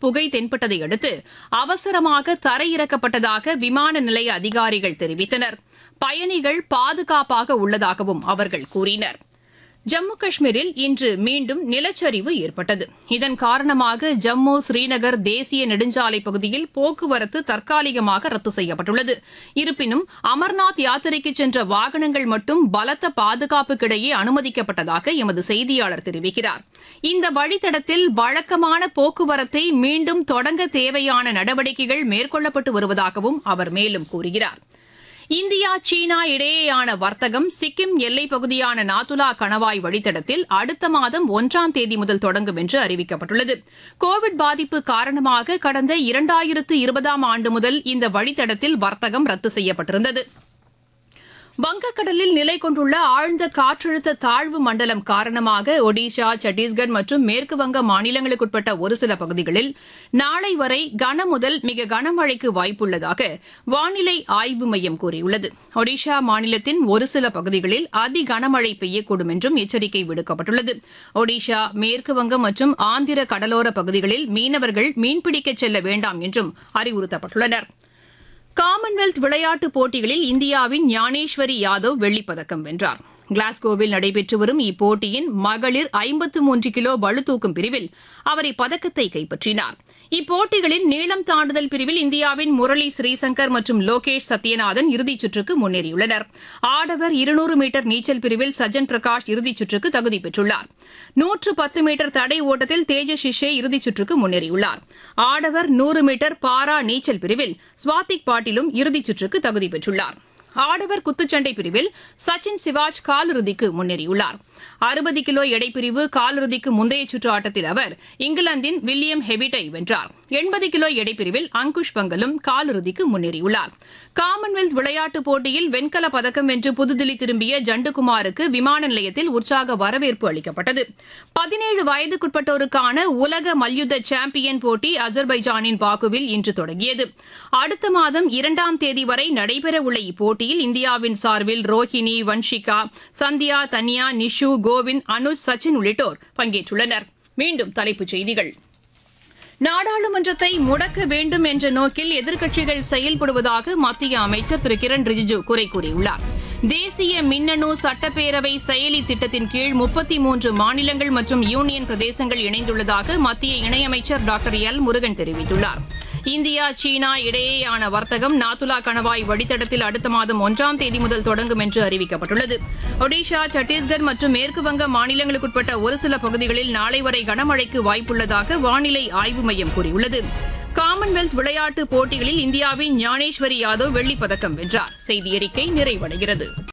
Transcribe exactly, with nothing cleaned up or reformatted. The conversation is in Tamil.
புகை தென்பட்டதை அடுத்து அவசரமாக தரையிறக்கப்பட்டதாக விமான நிலைய அதிகாரிகள் தெரிவித்தனர். பயணிகள் பாதுகாப்பாக உள்ளதாகவும் அவர்கள் கூறினர். ஜம்மு காஷ்மீரில் இன்று மீண்டும் நிலச்சரிவு ஏற்பட்டது. இதன் காரணமாக ஜம்மு ஸ்ரீநகர் தேசிய நெடுஞ்சாலை பகுதியில் போக்குவரத்து தற்காலிகமாக ரத்து செய்யப்பட்டுள்ளது. இருப்பினும் அமர்நாத் யாத்திரைக்கு சென்ற வாகனங்கள் மட்டும் பலத்த பாதுகாப்புக்கிடையே அனுமதிக்கப்பட்டதாக எமது செய்தியாளர் தெரிவிக்கிறார். இந்த வழித்தடத்தில் வழக்கமான போக்குவரத்தை மீண்டும் தொடங்க தேவையான நடவடிக்கைகள் மேற்கொள்ளப்பட்டு வருவதாகவும் அவர் மேலும் கூறுகிறார். இந்தியா சீனா இடையேயான வர்த்தகம் சிக்கிம் எல்லைப் பகுதியான நாதுலா கணவாய் வழித்தடத்தில் அடுத்த மாதம் ஒன்றாம் தேதி முதல் தொடங்கும் என்று அறிவிக்கப்பட்டுள்ளது. கோவிட் பாதிப்பு காரணமாக கடந்த இரண்டாயிரத்து இருபதாம் ஆண்டு முதல் இந்த வழித்தடத்தில் வர்த்தகம் ரத்து செய்யப்பட்டிருந்தது. வங்கக்கடலில் நிலை கொண்டுள்ள ஆழ்ந்த காற்றழுத்த தாழ்வு மண்டலம் காரணமாக ஒடிஷா, சத்தீஸ்கர் மற்றும் மேற்குவங்க மாநிலங்களுக்குட்பட்ட ஒரு சில பகுதிகளில் நாளை வரை கனமுதல் மிக கனமழைக்கு வாய்ப்புள்ளதாக வானிலை ஆய்வு மையம் கூறியுள்ளது. ஒடிஷா மாநிலத்தின் ஒரு சில பகுதிகளில் அதி கனமழை பெய்யக்கூடும் என்றும் எச்சரிக்கை விடுக்கப்பட்டுள்ளது. ஒடிஷா, மேற்குவங்கம் மற்றும் ஆந்திர கடலோர பகுதிகளில் மீனவர்கள் மீன்பிடிக்க செல்ல வேண்டாம் என்றும் அறிவுறுத்தப்பட்டுள்ளனர். காமன்வெல்த் விளையாட்டுப் போட்டிகளில் இந்தியாவின் ஞானேஸ்வரி யாதவ் வெள்ளிப்பதக்கம் வென்றார். கிளாஸ்கோவில் நடைபெற்று வரும் இப்போட்டியின் மகளிர் ஐம்பத்து மூன்று கிலோ பளுதூக்கும் பிரிவில் அவர் இப்பதக்கத்தை கைப்பற்றினார். இப்போட்டிகளின் நீளம் தாண்டுதல் பிரிவில் இந்தியாவின் முரளி ஸ்ரீசங்கர் மற்றும் லோகேஷ் சத்யநாதன் இறுதிச் சுற்றுக்கு முன்னேறியுள்ளனர். ஆடவர் இருநூறு மீட்டர் நீச்சல் பிரிவில் சஜன் பிரகாஷ் இறுதிச் சுற்றுக்கு தகுதி பெற்றுள்ளார். நூற்று பத்து மீட்டர் தடை ஓட்டத்தில் தேஜஸ் ஷிஷே இறுதிச் சுற்றுக்கு முன்னேறியுள்ளார். ஆடவர் நூறு மீட்டர் பாரா நீச்சல் பிரிவில் ஸ்வாதிக் பாட்டிலும் இறுதிச் சுற்றுக்கு தகுதி பெற்றுள்ளார். ஆடவர் குத்துச்சண்டை பிரிவில் சச்சின் சிவாஜ் காலிறுதிக்கு முன்னேறியுள்ளார். அறுபது கிலோ எடைப்பிரிவு காலிறுதிக்கு முந்தைய சுற்று ஆட்டத்தில் அவர் இங்கிலாந்தின் வில்லியம் ஹெவிட்டை வென்றார். எண்பது கிலோ எடைப்பிரிவில் அங்குஷ் பங்கலும் காலிறுதிக்கு முன்னேறியுள்ளார். காமன்வெல்த் விளையாட்டுப் போட்டியில் வெண்கலப் பதக்கம் வென்று புதுதில்லி திரும்பிய ஜண்டுகுமாருக்கு விமான நிலையத்தில் உற்சாக வரவேற்பு அளிக்கப்பட்டது. பதினேழு வயதுக்குட்பட்டோருக்கான உலக மல்யுத்த சாம்பியன் போட்டி அஜர்பைஜானின் பாக்குவில் இன்று தொடங்கியது. அடுத்த மாதம் இரண்டாம் தேதி வரை நடைபெறவுள்ள இப்போட்டியில் இந்தியாவின் சார்பில் ரோஹினி, வன்ஷிகா, சந்தியா, தன்யா, நிஷு, கோவிந்த், அனுஜ், சச்சின் உள்ளிட்டோர் பங்கேற்றுள்ளனர். மீண்டும் தலைப்புச் செய்திகள். நாடாளுமன்றத்தை முடக்க வேண்டும் என்ற நோக்கில் எதிர்க்கட்சிகள் செயல்படுவதாக மத்திய அமைச்சர் திரு கிரண் ரிஜிஜு குறை கூறியுள்ளார். தேசிய மின்னணு சட்டப்பேரவை செயலி திட்டத்தின் கீழ் முப்பத்தி மூன்று மாநிலங்கள் மற்றும் யூனியன் பிரதேசங்கள் இணைந்துள்ளதாக மத்திய இணையமைச்சர் டாக்டர் எல் முருகன் தெரிவித்துள்ளார். இந்தியா சீனா இடையேயான வர்த்தகம் நாதுலா கணவாய் வழித்தடத்தில் அடுத்த மாதம் ஒன்றாம் தேதி முதல் தொடங்கும் என்று அறிவிக்கப்பட்டுள்ளது. ஒடிஷா, சத்தீஸ்கர் மற்றும் மேற்குவங்க மாநிலங்களுக்குட்பட்ட ஒரு சில பகுதிகளில் நாளை வரை கனமழைக்கு வாய்ப்புள்ளதாக வானிலை ஆய்வு மையம் கூறியுள்ளது. காமன்வெல்த் விளையாட்டுப் போட்டிகளில் இந்தியாவின் ஞானேஸ்வரி யாதவ் வெள்ளிப்பதக்கம் வென்றார். செய்தி அறிக்கை நிறைவடைகிறது.